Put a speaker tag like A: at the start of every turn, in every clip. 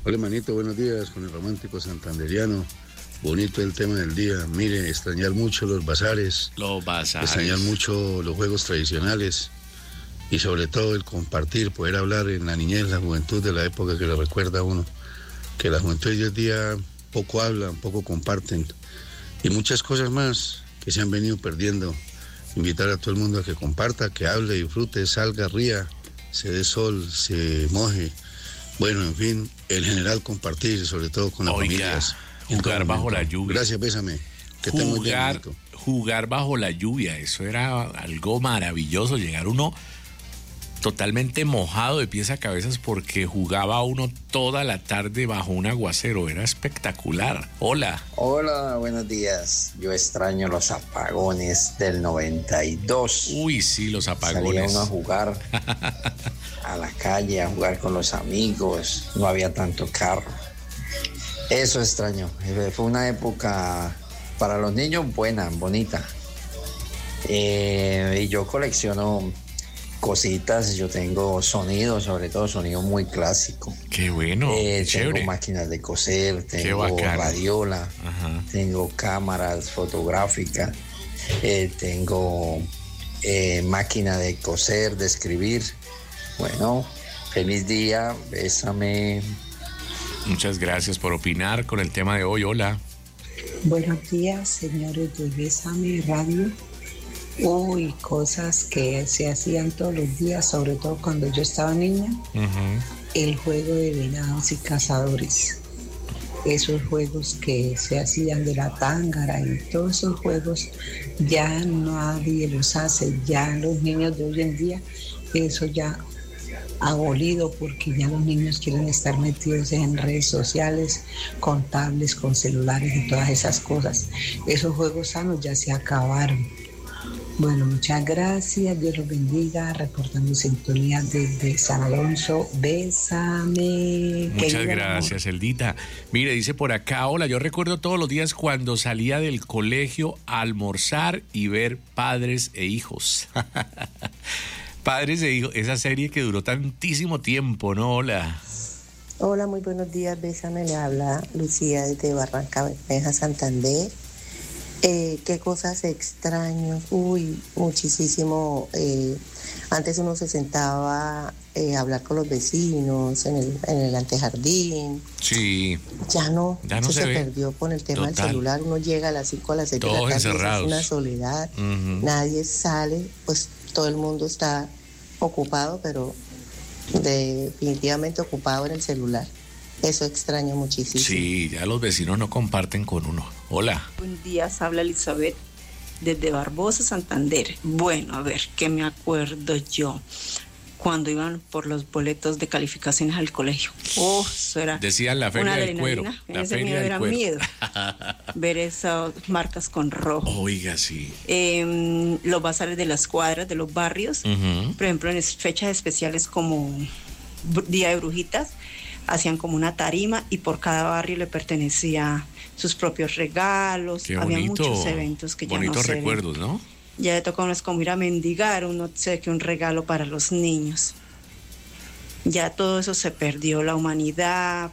A: Hola, manito, buenos días con el romántico santanderiano. Bonito el tema del día. Mire, extrañar mucho los bazares. Extrañar mucho los juegos tradicionales. Y sobre todo el compartir, poder hablar en la niñez, la juventud de la época que le recuerda a uno. Que la juventud de hoy en día poco hablan, poco comparten. Y muchas cosas más que se han venido perdiendo. Invitar a todo el mundo a que comparta, que hable, disfrute, salga, ría, se dé sol, se moje. Bueno, en fin, en general compartir, sobre todo con las familias.
B: Jugar bajo la lluvia.
A: Gracias, bésame. Que
B: jugar bajo la lluvia, eso era algo maravilloso. Llegar uno totalmente mojado de pies a cabezas porque jugaba uno toda la tarde bajo un aguacero. Era espectacular. Hola.
C: Hola, buenos días. Yo extraño los apagones del 92.
B: Uy, sí, los apagones.
C: Salía uno a jugar a la calle, a jugar con los amigos. No había tanto carro. Eso extraño. Fue una época para los niños buena, bonita. Y yo colecciono cositas, yo tengo sonidos, sobre todo sonido muy clásico.
B: Qué bueno,
C: tengo máquinas de coser, tengo radiola, tengo cámaras fotográficas, tengo máquina de coser, de escribir. Bueno, feliz día, bésame.
B: Muchas gracias por opinar con el tema de hoy. Hola.
D: Buenos días, señores de Bésame Radio. Uy, cosas que se hacían todos los días, sobre todo cuando yo estaba niña. El juego de venados y cazadores. Esos juegos que se hacían de la tángara y todos esos juegos ya nadie los hace. Ya los niños de hoy en día, eso ya abolido, porque ya los niños quieren estar metidos en redes sociales, con tablets, con celulares y todas esas cosas. Esos juegos sanos ya se acabaron. Bueno, muchas gracias, Dios los bendiga, reportando sintonía desde San Alonso, bésame.
B: Muchas gracias, Eldita. Mire, dice por acá, hola, yo recuerdo todos los días cuando salía del colegio a almorzar y ver Padres e Hijos. Padres e Hijos, esa serie que duró tantísimo tiempo, ¿no? Hola.
E: Hola, muy buenos días, bésame, le habla Lucía desde Barranca Bermeja, Santander. Qué cosas extrañas, uy, muchísimo. Antes uno se sentaba a hablar con los vecinos en el antejardín.
B: Sí.
E: Ya no se
B: ve.
E: perdió con el tema del celular. Uno llega a las 5 a las 6 de la
B: tarde,
E: es una soledad. Nadie sale, pues todo el mundo está ocupado, pero definitivamente ocupado en el celular. Eso extraño muchísimo.
B: Sí, ya los vecinos no comparten con uno. Hola.
F: Buenos días, habla Elizabeth desde Barbosa, Santander. Bueno, a ver, ¿qué me acuerdo yo? Cuando iban por los boletos de calificaciones al colegio. Eso era.
B: Decían la feria del cuero.
F: La feria del cuero. Miedo ver esas marcas con rojo.
B: Oiga, sí.
F: Los bazares de las cuadras, de los barrios. Por ejemplo, en fechas especiales como Día de Brujitas, hacían como una tarima y por cada barrio le pertenecía sus propios regalos. Había muchos eventos que ya no se ven.
B: Bonitos recuerdos, ¿no?
F: Ya le toca a uno es como ir a mendigar, uno sé que un regalo para los niños. Ya todo eso se perdió, la humanidad.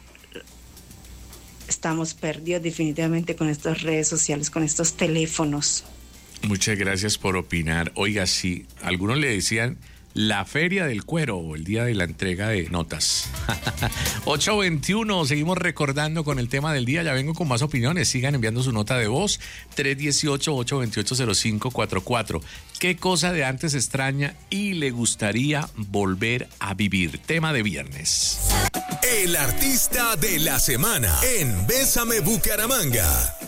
F: Estamos perdidos definitivamente con estas redes sociales, con estos teléfonos.
B: Muchas gracias por opinar. Oiga, sí, algunos le decían la feria del cuero o el día de la entrega de notas. 8:21, seguimos recordando con el tema del día. Ya vengo con más opiniones. Sigan enviando su nota de voz. 318-828-0544. ¿Qué cosa de antes extraña y le gustaría volver a vivir? Tema de viernes.
G: El artista de la semana en Bésame Bucaramanga.